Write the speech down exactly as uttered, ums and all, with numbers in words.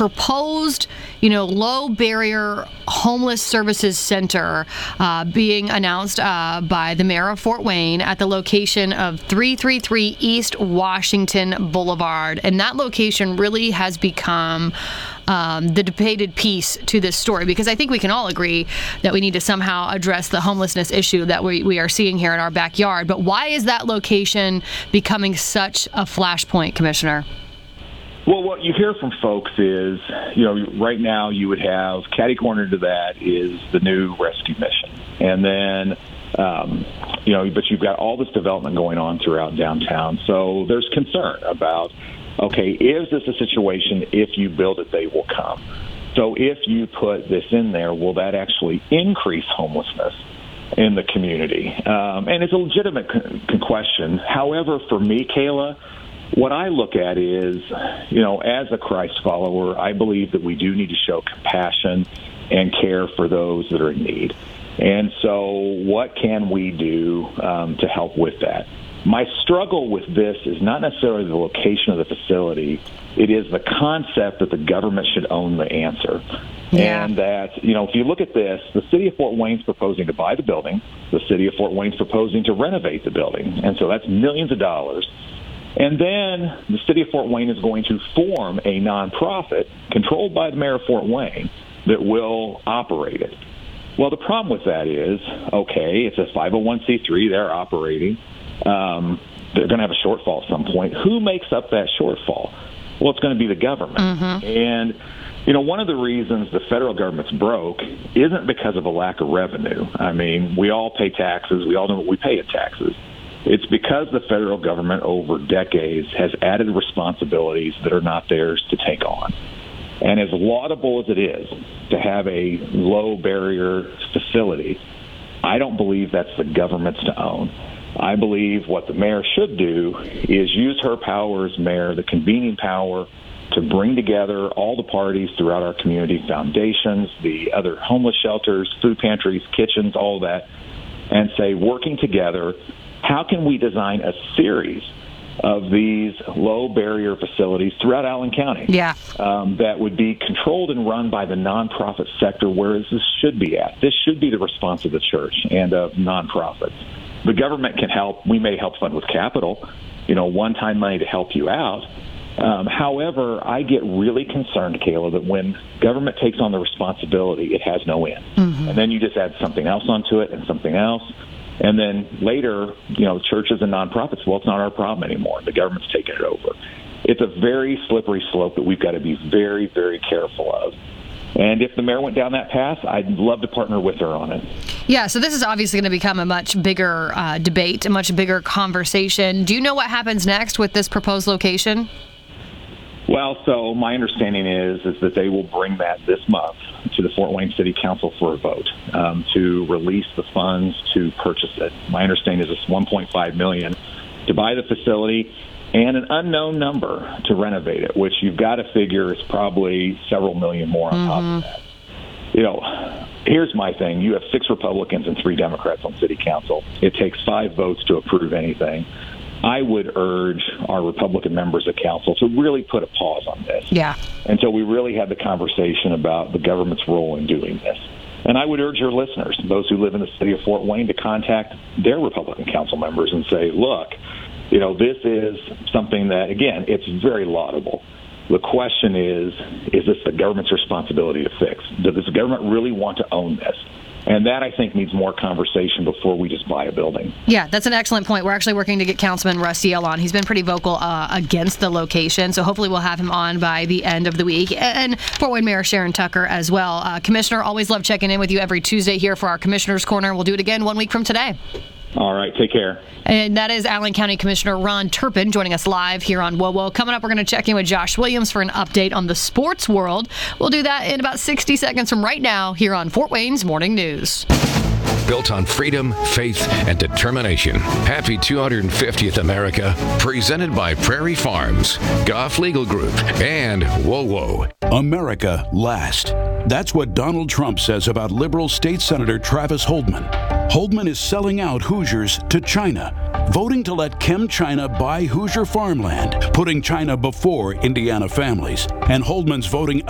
proposed, you know, low barrier homeless services center uh, being announced uh, by the mayor of Fort Wayne at the location of three thirty-three East Washington Boulevard. And that location really has become um, the debated piece to this story, because I think we can all agree that we need to somehow address the homelessness issue that we, we are seeing here in our backyard. But why is that location becoming such a flashpoint, Commissioner? Well, what you hear from folks is, you know, right now you would have catty corner to that is the new rescue mission. And then, um, you know, but you've got all this development going on throughout downtown. So there's concern about, okay, is this a situation, if you build it, they will come? So if you put this in there, will that actually increase homelessness in the community? Um, and it's a legitimate con- question. However, for me, Kayla, what I look at is, you know, as a Christ follower, I believe that we do need to show compassion and care for those that are in need. And so what can we do um, to help with that? My struggle with this is not necessarily the location of the facility. It is the concept that the government should own the answer. Yeah. And that, you know, if you look at this, the city of Fort Wayne's proposing to buy the building. The city of Fort Wayne's proposing to renovate the building. And so that's millions of dollars. And then the city of Fort Wayne is going to form a nonprofit controlled by the mayor of Fort Wayne that will operate it. Well, the problem with that is, okay, it's a five oh one c three, they're operating. Um, they're going to have a shortfall at some point. Who makes up that shortfall? Well, it's going to be the government. Mm-hmm. And, you know, one of the reasons the federal government's broke isn't because of a lack of revenue. I mean, we all pay taxes. We all know what we pay in taxes. It's because the federal government over decades has added responsibilities that are not theirs to take on. And as laudable as it is to have a low barrier facility, I don't believe that's the government's to own. I believe what the mayor should do is use her power as mayor, the convening power, to bring together all the parties throughout our community, foundations, the other homeless shelters, food pantries, kitchens, all that, and say, working together, how can we design a series of these low-barrier facilities throughout Allen County yeah. um, that would be controlled and run by the nonprofit sector, whereas this should be at. This should be the response of the church and of nonprofits. The government can help. We may help fund with capital, you know, one-time money to help you out. Um, however, I get really concerned, Kayla, that when government takes on the responsibility, it has no end. Mm-hmm. And then you just add something else onto it and something else. And then later, you know, churches and nonprofits, well, it's not our problem anymore. The government's taking it over. It's a very slippery slope that we've got to be very, very careful of. And if the mayor went down that path, I'd love to partner with her on it. Yeah, so this is obviously going to become a much bigger uh, debate, a much bigger conversation. Do you know what happens next with this proposed location? Well, so my understanding is is that they will bring that this month to the Fort Wayne City Council for a vote um, to release the funds to purchase it. My understanding is it's one point five million dollars to buy the facility and an unknown number to renovate it, which you've got to figure is probably several million more on mm-hmm. top of that. You know, here's my thing. You have six Republicans and three Democrats on City Council. It takes five votes to approve anything. I would urge our Republican members of council to really put a pause on this. Yeah. Until we really have the conversation about the government's role in doing this. And I would urge your listeners, those who live in the city of Fort Wayne, to contact their Republican council members and say, look, you know, this is something that, again, it's very laudable. The question is, is this the government's responsibility to fix? Does the government really want to own this? And that, I think, needs more conversation before we just buy a building. Yeah, that's an excellent point. We're actually working to get Councilman Russ Yell on. He's been pretty vocal uh, against the location, so hopefully we'll have him on by the end of the week. And Fort Wayne Mayor Sharon Tucker as well. Uh, Commissioner, always love checking in with you every Tuesday here for our Commissioner's Corner. We'll do it again one week from today. All right, take care. And that is Allen County Commissioner Ron Turpin joining us live here on WOWO. Coming up, we're going to check in with Josh Williams for an update on the sports world. We'll do that in about sixty seconds from right now here on Fort Wayne's Morning News. Built on freedom, faith, and determination. Happy two hundred fiftieth America. Presented by Prairie Farms, Goff Legal Group, and WOWO. America last. That's what Donald Trump says about liberal state senator Travis Holdman. Holdman is selling out Hoosiers to China, voting to let ChemChina buy Hoosier farmland, putting China before Indiana families. And Holdman's voting